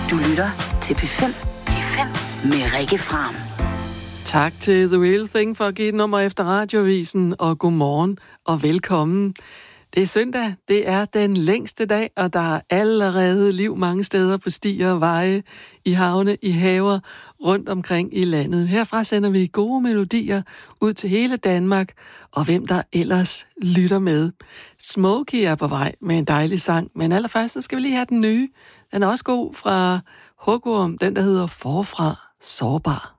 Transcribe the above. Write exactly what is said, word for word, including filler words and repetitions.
Du lytter til P fem. P fem med Rikke Fram. Tak til The Real Thing for at give et nummer efter radioavisen, og godmorgen og velkommen. Det er søndag, det er den længste dag, og der er allerede liv mange steder på stier og veje, i havne, i haver, rundt omkring i landet. Herfra sender vi gode melodier ud til hele Danmark, og hvem der ellers lytter med. Smokey er på vej med en dejlig sang, men allerførst så skal vi lige have den nye. Den er også god fra Hugorm, den der hedder Forfra Sårbar.